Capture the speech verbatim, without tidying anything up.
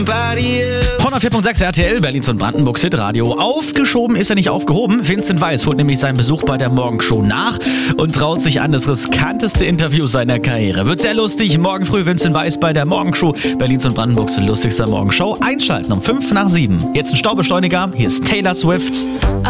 hundertvier Komma sechs R T L, Berlins und Brandenburgs Hitradio. Aufgeschoben ist er nicht aufgehoben. Vincent Weiss holt nämlich seinen Besuch bei der Morgenshow nach und traut sich an das riskanteste Interview seiner Karriere. Wird sehr lustig. Morgen früh Vincent Weiss bei der Morgenshow, Berlins und Brandenburgs lustigster Morgenshow. Einschalten um fünf nach sieben. Jetzt ein Staubeschleuniger. Hier ist Taylor Swift.